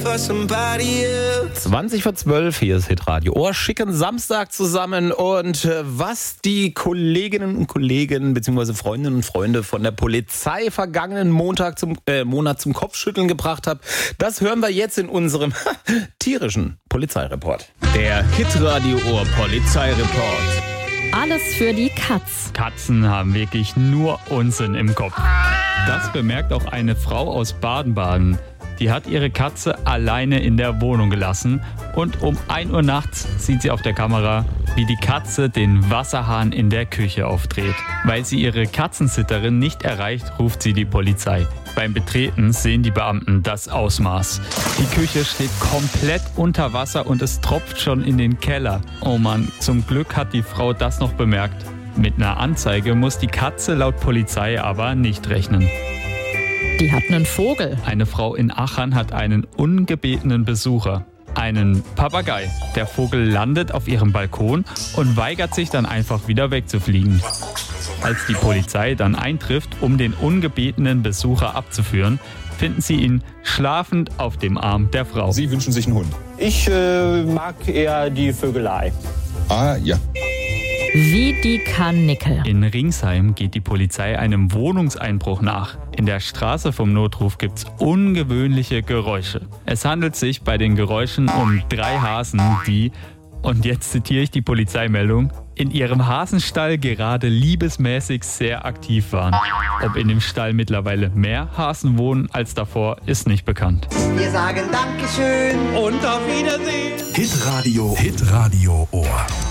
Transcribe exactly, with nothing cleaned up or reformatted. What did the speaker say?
zwanzig vor zwölf, hier ist Hitradio. Oh, schicken Samstag zusammen. Und äh, was die Kolleginnen und Kollegen bzw. Freundinnen und Freunde von der Polizei vergangenen Montag zum äh, Monat zum Kopfschütteln gebracht hat, das hören wir jetzt in unserem tierischen Polizeireport. Der Hitradio Ohr Polizeireport. Alles für die Katz. Katzen haben wirklich nur Unsinn im Kopf. Das bemerkt auch eine Frau aus Baden-Baden. Die hat ihre Katze alleine in der Wohnung gelassen und um ein Uhr nachts sieht sie auf der Kamera, wie die Katze den Wasserhahn in der Küche aufdreht. Weil sie ihre Katzensitterin nicht erreicht, ruft sie die Polizei. Beim Betreten sehen die Beamten das Ausmaß. Die Küche steht komplett unter Wasser und es tropft schon in den Keller. Oh Mann, zum Glück hat die Frau das noch bemerkt. Mit einer Anzeige muss die Katze laut Polizei aber nicht rechnen. Die hat einen Vogel. Eine Frau in Achern hat einen ungebetenen Besucher, einen Papagei. Der Vogel landet auf ihrem Balkon und weigert sich dann einfach wieder wegzufliegen. Als die Polizei dann eintrifft, um den ungebetenen Besucher abzuführen, finden sie ihn schlafend auf dem Arm der Frau. Sie wünschen sich einen Hund? Ich äh, mag eher die Vögelei. Ah, ja. Wie die Karnickel. In Ringsheim geht die Polizei einem Wohnungseinbruch nach. In der Straße vom Notruf gibt's ungewöhnliche Geräusche. Es handelt sich bei den Geräuschen um drei Hasen, die, und jetzt zitiere ich die Polizeimeldung, in ihrem Hasenstall gerade liebesmäßig sehr aktiv waren. Ob in dem Stall mittlerweile mehr Hasen wohnen als davor, ist nicht bekannt. Wir sagen Dankeschön Und auf Wiedersehen. Hitradio, Hitradio Ohr.